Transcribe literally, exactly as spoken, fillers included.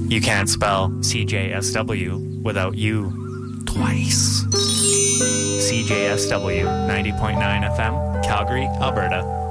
You can't spell C J S W without you twice. C J S W ninety point nine F M, Calgary, Alberta.